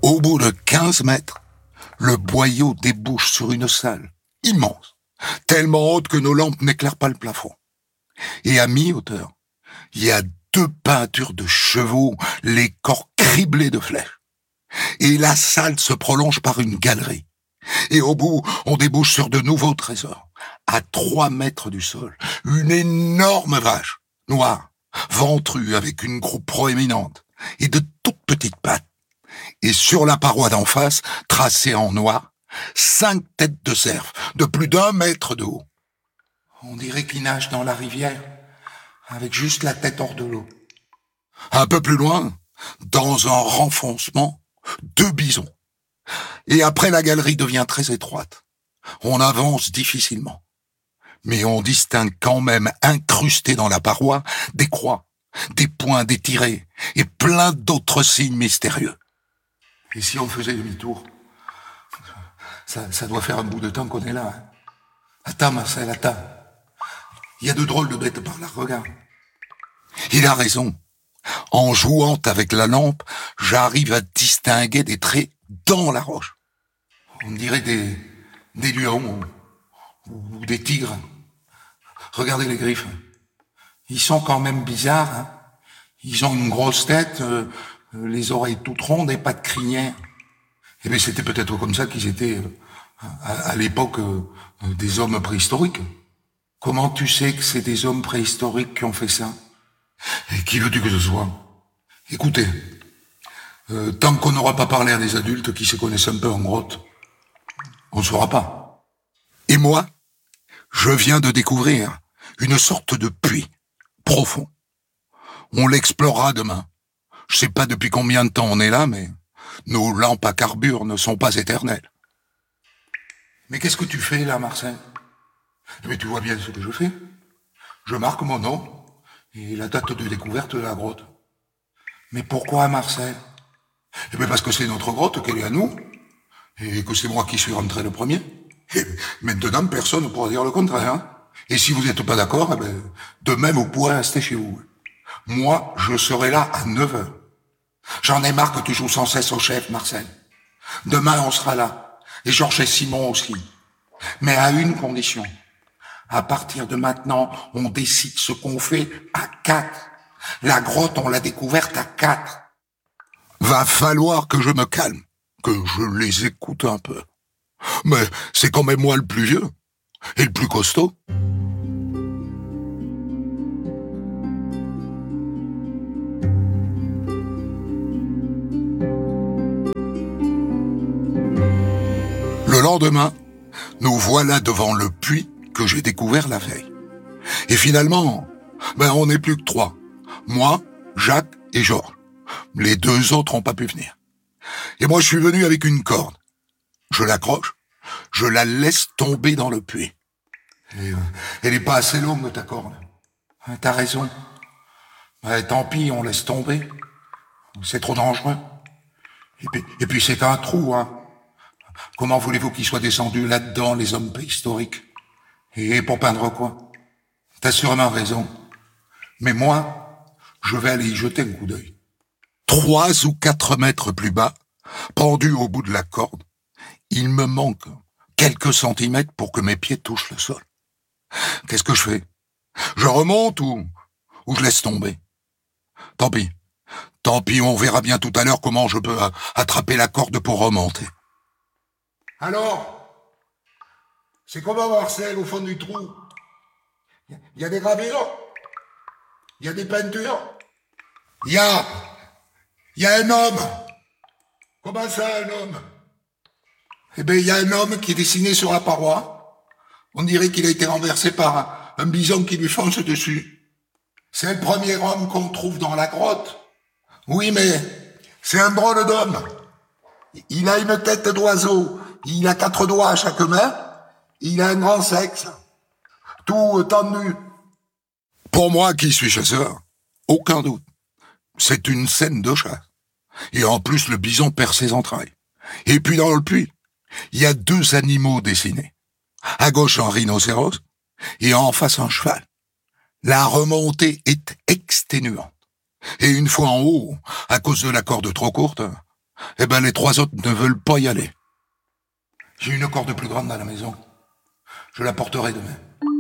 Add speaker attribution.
Speaker 1: Au bout de 15 mètres, le boyau débouche sur une salle immense, tellement haute que nos lampes n'éclairent pas le plafond. Et à mi-hauteur, il y a 2 peintures de chevaux, les corps criblés de flèches. Et la salle se prolonge par une galerie. Et au bout, on débouche sur de nouveaux trésors. À 3 mètres du sol, une énorme vache, noire, ventrue avec une croupe proéminente et de toutes petites pattes. Et sur la paroi d'en face, tracée en noir, 5 têtes de cerf de plus d'1 mètre de haut. On dirait qu'ils nagent dans la rivière, avec juste la tête hors de l'eau. Un peu plus loin, dans un renfoncement, 2 bisons. Et après, la galerie devient très étroite. On avance difficilement. Mais on distingue quand même, incrustés dans la paroi, des croix, des points détirés et plein d'autres signes mystérieux. Et si on faisait demi-tour? Ça doit faire un bout de temps qu'on est là. Hein. Attends, Marcel, attends. Il y a de drôles de bêtes par là, regarde. Il a raison. En jouant avec la lampe, j'arrive à distinguer des traits dans la roche. On dirait des lions ou des tigres. Regardez les griffes. Ils sont quand même bizarres. Hein. Ils ont une grosse tête, les oreilles toutes rondes et pas de crinière. Eh bien, c'était peut-être comme ça qu'ils étaient à l'époque des hommes préhistoriques. Comment tu sais que c'est des hommes préhistoriques qui ont fait ça? Et qui veux-tu que ce soit? Écoutez, tant qu'on n'aura pas parlé à des adultes qui se connaissent un peu en grotte, on ne saura pas. Et moi, je viens de découvrir une sorte de puits profond. On l'explorera demain. Je sais pas depuis combien de temps on est là, mais nos lampes à carbure ne sont pas éternelles. Mais qu'est-ce que tu fais là, Marcel? Mais tu vois bien ce que je fais. Je marque mon nom et la date de découverte de la grotte. Mais pourquoi, Marcel? Eh bien parce que c'est notre grotte, qu'elle est à nous, et que c'est moi qui suis rentré le premier. Et maintenant, personne ne pourra dire le contraire. Hein. Et si vous n'êtes pas d'accord, eh ben, demain, vous pourrez rester chez vous. Moi, je serai là à 9h. J'en ai marre que tu joues sans cesse au chef, Marcel. Demain, on sera là. Et Georges et Simon aussi. Mais à une condition. À partir de maintenant, on décide ce qu'on fait à 4. La grotte, on l'a découverte à 4. Va falloir que je me calme, que je les écoute un peu. Mais c'est quand même moi le plus vieux et le plus costaud. Le lendemain, nous voilà devant le puits que j'ai découvert la veille. Et finalement, on n'est plus que 3. Moi, Jacques et Georges. Les 2 autres n'ont pas pu venir. Et moi, je suis venu avec une corde. Je l'accroche, je la laisse tomber dans le puits. Et, elle n'est pas assez longue, ta corde. T'as raison. Tant pis, on laisse tomber. C'est trop dangereux. Et puis c'est un trou, hein. Comment voulez-vous qu'ils soient descendus là-dedans, les hommes préhistoriques? Et pour peindre quoi? T'as sûrement raison. Mais moi, je vais aller y jeter un coup d'œil. 3 ou 4 mètres plus bas, pendu au bout de la corde, il me manque quelques centimètres pour que mes pieds touchent le sol. Qu'est-ce que je fais? Je remonte ou je laisse tomber? Tant pis, on verra bien tout à l'heure comment je peux attraper la corde pour remonter. Alors, c'est comment, Marcel, au fond du trou? Il y a des gravures? Il y a des peintures? Il y a un homme. Comment ça, un homme? Eh bien, il y a un homme qui est dessiné sur la paroi. On dirait qu'il a été renversé par un bison qui lui fonce dessus. C'est le premier homme qu'on trouve dans la grotte. Oui, mais c'est un drôle d'homme. Il a une tête d'oiseau. Il a 4 doigts à chaque main. Il a un grand sexe. Tout tendu. Pour moi qui suis chasseur, aucun doute. C'est une scène de chasse. Et en plus, le bison perd ses entrailles. Et puis dans le puits, il y a 2 animaux dessinés. À gauche, un rhinocéros et en face, un cheval. La remontée est exténuante. Et une fois en haut, à cause de la corde trop courte, Eh ben, les 3 autres ne veulent pas y aller. J'ai une corde plus grande à la maison. Je la porterai demain.